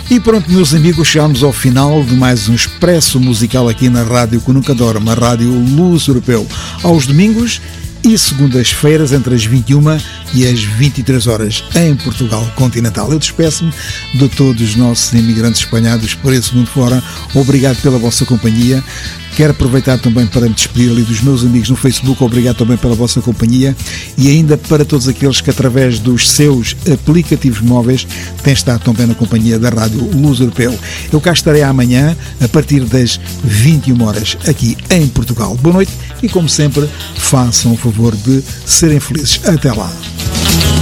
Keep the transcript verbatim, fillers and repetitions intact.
E pronto, meus amigos, chegamos ao final de mais um expresso musical aqui na Rádio que Nunca Dorme, a Rádio Luz Europeu, aos domingos e segundas-feiras entre as vinte e uma e as vinte e três horas em Portugal continental. Eu despeço-me de todos os nossos imigrantes espalhados por esse mundo fora. Obrigado pela vossa companhia. Quero aproveitar também para me despedir ali dos meus amigos no Facebook. Obrigado também pela vossa companhia e ainda para todos aqueles que através dos seus aplicativos móveis têm estado também na companhia da Rádio Luz Europeu. Eu cá estarei amanhã a partir das vinte e uma horas aqui em Portugal. Boa noite e, como sempre, façam o favor de serem felizes. Até lá.